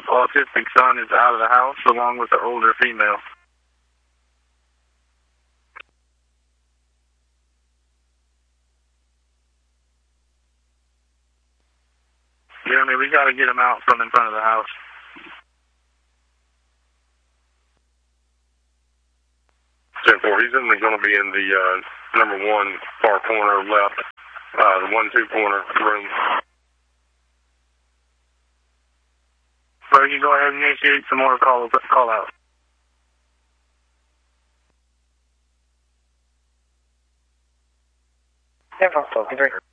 autistic son is out of the house along with the older female. Jeremy, we got to get him out from in front of the house. He's going to be in the number 1 far corner left, the 1-2 corner room. So you go ahead and initiate some more call out. Never